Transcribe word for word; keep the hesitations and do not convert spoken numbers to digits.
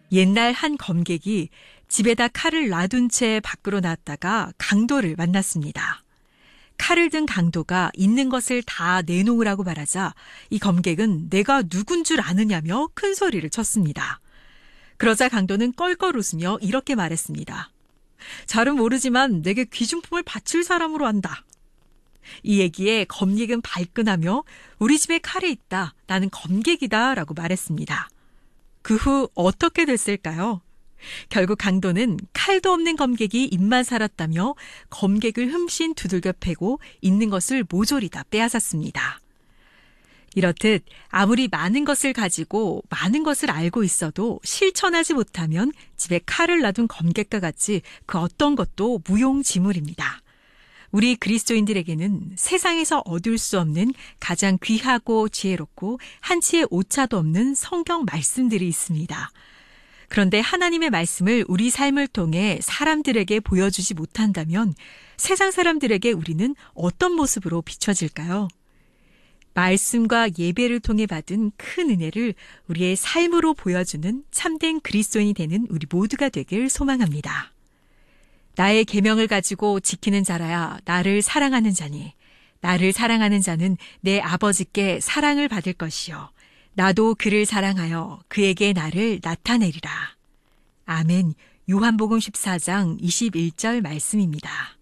옛날 한 검객이 집에다 칼을 놔둔 채 밖으로 나왔다가 강도를 만났습니다. 칼을 든 강도가 있는 것을 다 내놓으라고 말하자 이 검객은 내가 누군 줄 아느냐며 큰 소리를 쳤습니다. 그러자 강도는 껄껄 웃으며 이렇게 말했습니다. 잘은 모르지만 내게 귀중품을 바칠 사람으로 한다. 이 얘기에 검객은 발끈하며 우리 집에 칼이 있다. 나는 검객이다. 라고 말했습니다. 그 후 어떻게 됐을까요? 결국 강도는 칼도 없는 검객이 입만 살았다며 검객을 흠씬 두들겨 패고 있는 것을 모조리 다 빼앗았습니다. 이렇듯 아무리 많은 것을 가지고 많은 것을 알고 있어도 실천하지 못하면 집에 칼을 놔둔 검객과 같이 그 어떤 것도 무용지물입니다. 우리 그리스도인들에게는 세상에서 얻을 수 없는 가장 귀하고 지혜롭고 한치의 오차도 없는 성경 말씀들이 있습니다. 그런데 하나님의 말씀을 우리 삶을 통해 사람들에게 보여주지 못한다면 세상 사람들에게 우리는 어떤 모습으로 비춰질까요? 말씀과 예배를 통해 받은 큰 은혜를 우리의 삶으로 보여주는 참된 그리스도인이 되는 우리 모두가 되길 소망합니다. 나의 계명을 가지고 지키는 자라야 나를 사랑하는 자니 나를 사랑하는 자는 내 아버지께 사랑을 받을 것이요 나도 그를 사랑하여 그에게 나를 나타내리라. 아멘. 요한복음 십사 장 이십일 절 말씀입니다.